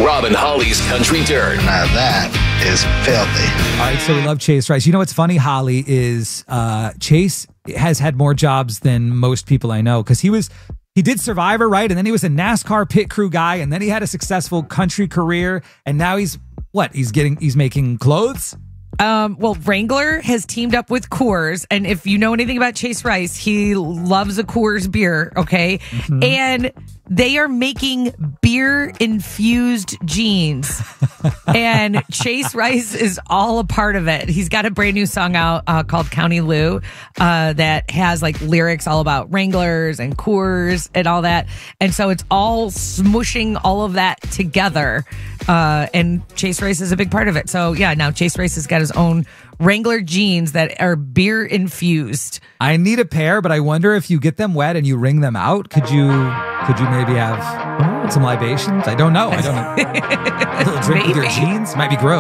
Rob and Holly's Country Dirt. Now that is filthy. All right, so we love Chase Rice. You know what's funny, Holly, is Chase has had more jobs than most people I know because he did Survivor, right? And then he was a NASCAR pit crew guy, and then he had a successful country career, and now he's making clothes? Well, Wrangler has teamed up with Coors, and if you know anything about Chase Rice, he loves a Coors beer, okay? Mm-hmm. And they are making beer-infused jeans, and Chase Rice is all a part of it. He's got a brand new song out called County Lou that has like lyrics all about Wranglers and Coors and all that, and so it's all smushing all of that together, and Chase Rice is a big part of it. So yeah, now Chase Rice has got his own Wrangler jeans that are beer infused. I need a pair, but I wonder if you get them wet and you wring them out, could you maybe have some libations? I don't know. A little drink with your jeans might be gross.